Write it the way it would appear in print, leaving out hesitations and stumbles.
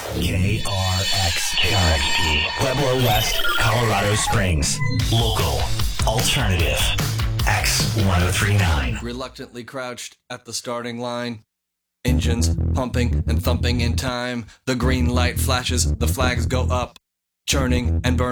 KRXP, Pueblo West, Colorado Springs. Local, alternative, X1039. Reluctantly crouched at the starting line. Engines pumping and thumping in time. The green light flashes, the flags go up. Churning and burning.